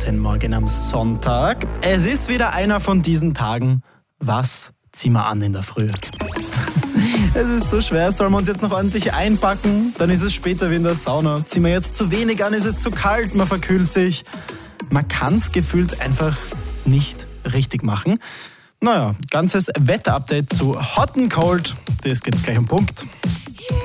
7:15 morgen am Sonntag. Es ist wieder einer von diesen Tagen. Was ziehen wir an in der Früh? Es ist so schwer, sollen wir uns jetzt noch ordentlich einpacken? Dann ist es später wie in der Sauna. Ziehen wir jetzt zu wenig an, ist es zu kalt, man verkühlt sich. Man kann es gefühlt einfach nicht richtig machen. Naja, ganzes Wetterupdate zu Hot and Cold, das geht gleich um Punkt.